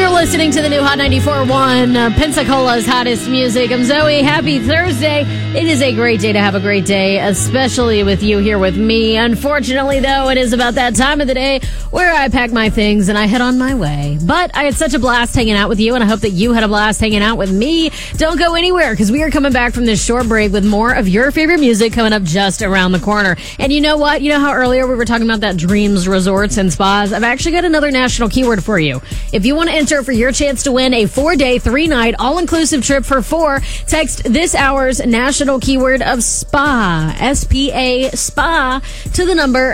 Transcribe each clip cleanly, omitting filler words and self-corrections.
You're listening to the new Hot 94.1, Pensacola's hottest music. I'm Zoe. Happy Thursday. It is a great day to have a great day, especially with you here with me. Unfortunately, though, it is about that time of the day where I pack my things and I head on my way. But I had such a blast hanging out with you, and I hope that you had a blast hanging out with me. Don't go anywhere, because we are coming back from this short break with more of your favorite music coming up just around the corner. And you know what? You know how earlier we were talking about that Dreams Resorts and Spas? I've actually got another national keyword for you. If you want to enter for your chance to win a 4-day, 3-night, all-inclusive trip for 4, text this hour's national keyword of SPA, S-P-A, SPA, to the number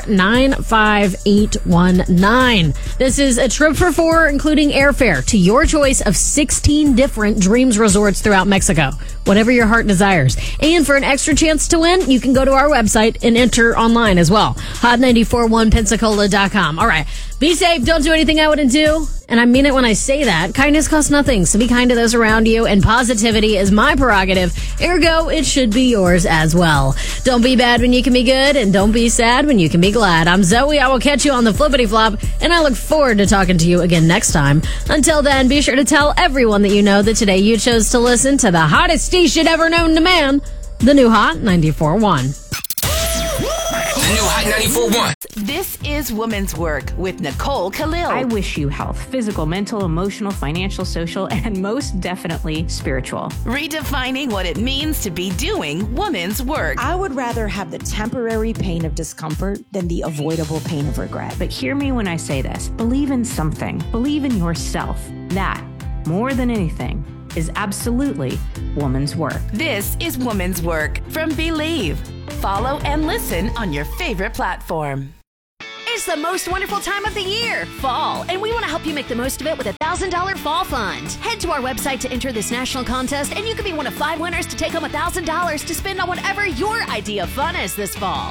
95819. This is a trip for 4, including airfare to your choice of 16 different Dreams Resorts throughout Mexico, whatever your heart desires. And for an extra chance to win, you can go to our website and enter online as well, hot941pensacola.com. All right, be safe. Don't do anything I wouldn't do. And I mean it when I say that. Kindness costs nothing, so be kind to those around you, and positivity is my prerogative. Ergo, it should be yours as well. Don't be bad when you can be good, and don't be sad when you can be glad. I'm Zoe. I will catch you on the flippity flop, and I look forward to talking to you again next time. Until then, be sure to tell everyone that you know that today you chose to listen to the hottest station ever known to man, the new Hot 94.1. The new Hot 94.1. This is Woman's Work with Nicole Khalil. I wish you health, physical, mental, emotional, financial, social, and most definitely spiritual. Redefining what it means to be doing woman's work. I would rather have the temporary pain of discomfort than the avoidable pain of regret. But hear me when I say this. Believe in something. Believe in yourself. That, more than anything, is absolutely woman's work. This is Woman's Work from Believe. Follow and listen on your favorite platform. It's the most wonderful time of the year, fall, and we want to help you make the most of it with a $1,000 fall fund. Head to our website to enter this national contest, and you could be one of 5 winners to take home $1,000 to spend on whatever your idea of fun is this fall.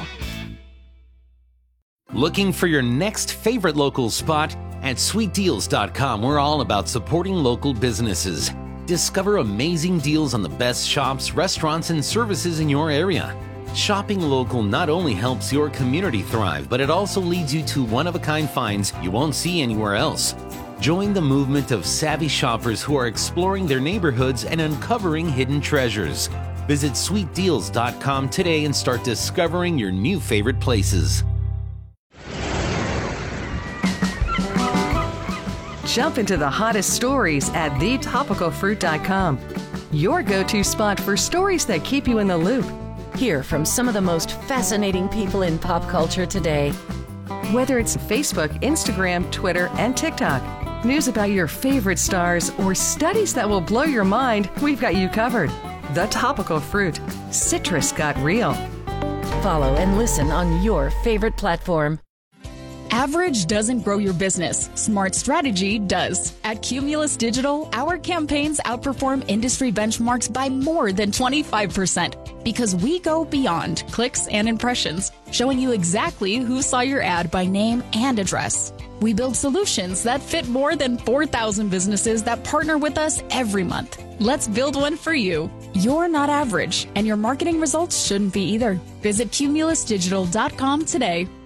Looking for your next favorite local spot? At sweetdeals.com, we're all about supporting local businesses. Discover amazing deals on the best shops, restaurants, and services in your area. Shopping local not only helps your community thrive, but it also leads you to one-of-a-kind finds you won't see anywhere else. Join the movement of savvy shoppers who are exploring their neighborhoods and uncovering hidden treasures. Visit sweetdeals.com today and start discovering your new favorite places. Jump into the hottest stories at thetopicalfruit.com. Your go-to spot for stories that keep you in the loop. Hear from some of the most fascinating people in pop culture today. Whether it's Facebook, Instagram, Twitter, and TikTok, news about your favorite stars, or studies that will blow your mind, we've got you covered. The Topical Fruit. Citrus got real. Follow and listen on your favorite platform. Average doesn't grow your business. Smart strategy does. At Cumulus Digital, our campaigns outperform industry benchmarks by more than 25% because we go beyond clicks and impressions, showing you exactly who saw your ad by name and address. We build solutions that fit more than 4,000 businesses that partner with us every month. Let's build one for you. You're not average, and your marketing results shouldn't be either. Visit cumulusdigital.com today.